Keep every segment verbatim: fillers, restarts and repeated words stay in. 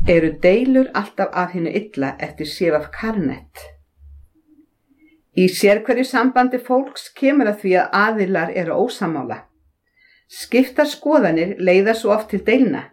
Eru deilur alltaf af hinu illa eftir Shevach Karnet? Í sérhverju sambandi fólks kemur að því að aðilar eru ósammála. Skiptar skoðanir leiða svo oft til deilna.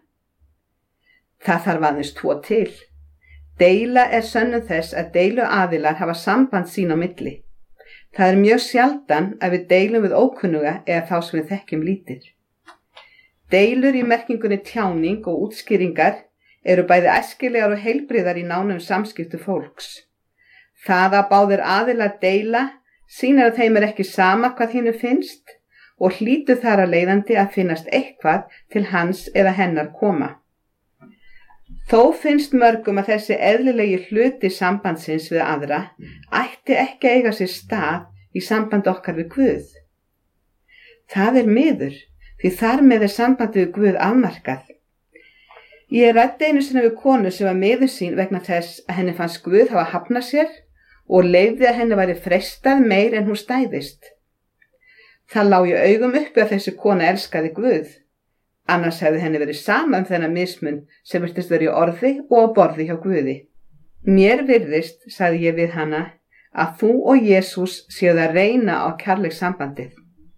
Það þarf aðeins tvo til. Deila er sönnun þess að deilu aðilar hafa samband sín á milli. Það er mjög sjaldan að við deilum við ókunnuga eða þá sem við þekkjum lítið. Deilur í merkingunni tjáning og útskýringar eru bæði æskilegar og heilbrigðar í nánum samskiptu fólks. Það að báðir aðilar deila sýnir að þeim er ekki sama hvað hinu finnst og hlýtur þar að leiðandi að finnast eitthvað til hans eða hennar koma. Þó finnst mörgum að þessi eðlilegi hluti sambandsins við aðra ætti ekki að eiga sér stað í samband okkar við Guð. Það er miður, því þar með er sambandi við Guð afmarkað. Ég ræddi einu sinni við konu sem var miður sín vegna þess að henni fannst Guð hafa hafnað sér og leyfði að henni væri freistað meir en hún stæðist. Það lá í augum uppi að þessi kona elskaði Guð. Annars hefði henni verið sama um þennan mismun sem virtist verið í orði og á borði hjá Guði. Mér virðist, sagði ég við hana, að þú og Jesús séuð að reyna á kærleikssambandið.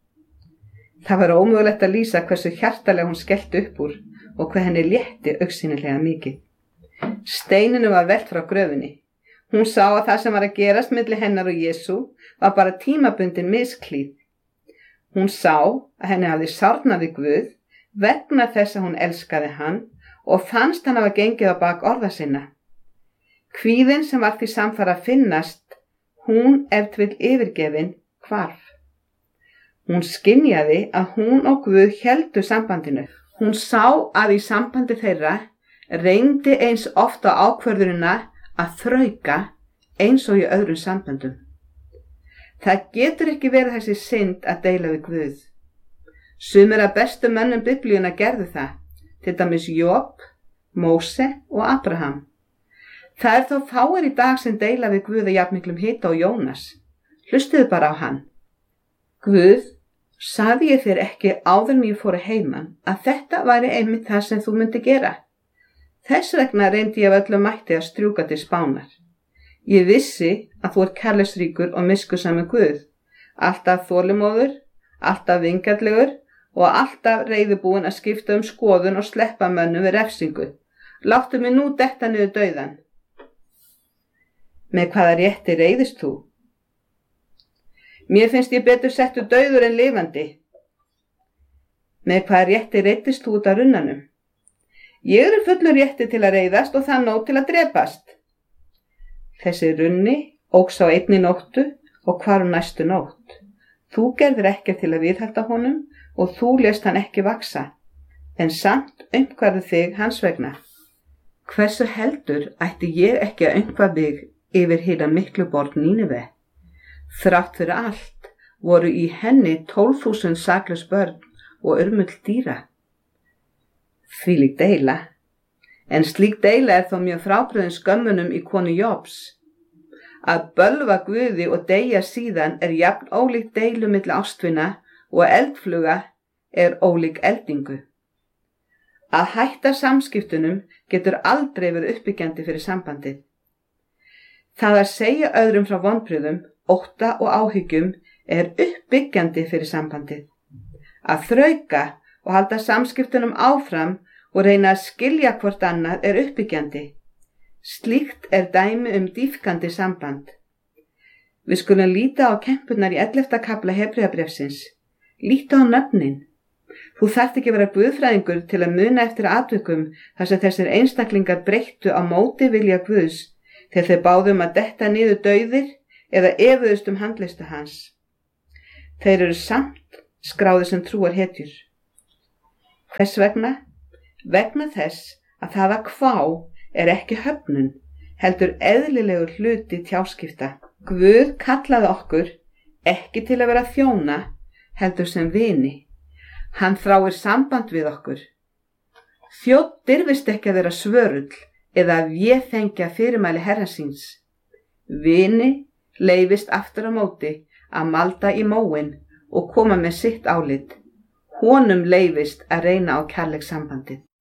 Það var ómögulegt að lýsa hversu hjartalega hún skellti upp úr og hvað henni létti augsýnilega mikið. Steininu var velt frá gröfinni. Hún sá að það sem var að gerast milli hennar og Jesú var bara tímabundin misklíð. Hún sá að henni hafði sárnað við Guð vegna þess að hún elskaði hann og fannst hann hafa gengið á bak orða sinna. Kvíðin sem var því samfara að finnast, hún ef til yfirgefin hvarf. Hún skynjaði að hún og Guð héldu sambandinu. Hún sá að í sambandi þeirra reyndi eins ofta ákvörðunina að þrauka eins og í öðrum samböndum. Það getur ekki verið þessi synd að deila við Guð. Sumir af bestu mönnum Biblíuna gerðu það, til dæmis Job, Móse og Abraham. Það er þó fáir í dag sem deila við Guð að jafn miklum hita og Jónas. Hlustuðu bara á hann. Guð, sagði ég þér ekki áður en ég fór að heiman að þetta væri einmitt það sem þú myndi gera. Þess vegna reyndi ég af öllum mætti að strjúka til spánar. Ég vissi að þú ert kærleiksríkur og miskunnsamur Guð, alltaf þolinmóður, alltaf vingjarnlegur og alltaf reiðubúinn að skipta um skoðun og sleppa mönnum við refsingu. Láttu mig nú detta niður dauðan. Með hvaða rétti reiðist þú? Mér finnst ég betur settur dauður en lifandi. Með hvaða rétti reiddist þú út af runnanum? Ég er fullur rétti til að reiðast og það nóg til að drepast. Þessi runni óx á einni nóttu og hvarf næstu nótt. Þú gerðir ekki til að viðhalda honum og þú lést hann ekki vaksa, en samt umhverfðu þig hans vegna. Hversu heldur ætti ég ekki að umhverfa þig yfir hina miklu borg Nínive? Þrátt fyrir allt voru í henni tólf þúsund saklaus börn og urmull dýra. Þvílík deila. En slík deila er þó mjög frábrugðin skömmunum í konu Jobs. Að bölva Guði og deyja síðan er jafn ólík deilu milli ástvina og eldfluga er ólík eldingu. Að hætta samskiptunum getur aldrei verið uppbyggjandi fyrir sambandið. Það að segja öðrum frá vonbrigðum, ótta og áhyggjum er uppbyggjandi fyrir sambandið. Að þrauka og halda samskiptunum áfram og reyna að skilja hvort annað er uppbyggjandi. Slíkt er dæmi um dýpkandi samband. Við skulum líta á kempurnar í ellefta kafla Hebreabréfsins. Líta á nöfnin. Þú þarft ekki að vera guðfræðingur til að muna eftir atvikum þar sem þessir einstaklingar breyttu á móti vilja Guðs þegar þeir báðu um að detta niður dauðir eða efuðust um handleistu hans. Þeir eru samt skráðir sem trúar hetjur. Hvers vegna? Vegna þess að það að kvá er ekki höfnun, heldur eðlilegur hluti tjáskipta. Guð kallaði okkur ekki til að vera þjóna, heldur sem vini. Hann þráir samband við okkur. Þjónn dirfist ekki að vera svörull eða að véfengja fyrirmæli herra síns. Vini leyfist aftur á móti að malda í móinn og koma með sitt álit. Honum leyfist að reyna á kærleikssambandið.